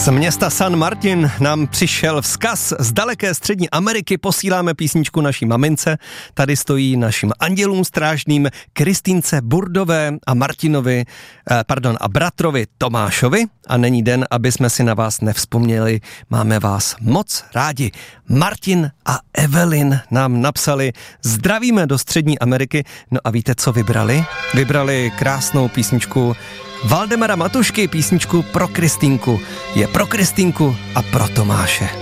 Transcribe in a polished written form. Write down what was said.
Z města San Martin nám přišel vzkaz z daleké střední Ameriky, posíláme písničku naší mamince, tady stojí našim andělům strážným Kristýnce Burdové a a bratrovi Tomášovi a není den, aby jsme si na vás nevzpomněli, máme vás moc rádi. Martin a Evelyn nám napsali, zdravíme do střední Ameriky, no a víte, co vybrali? Vybrali krásnou písničku Valdemara Matušky, písničku pro Kristýnku. Je pro Kristýnku a pro Tomáše.